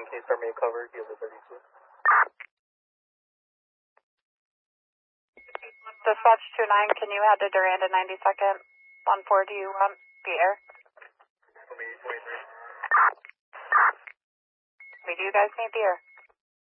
case Army cover, he has a 32. Dispatch 29, can you head to Durand in 92nd? 1-4, do you want the air? For me, 23. Do you guys need the air?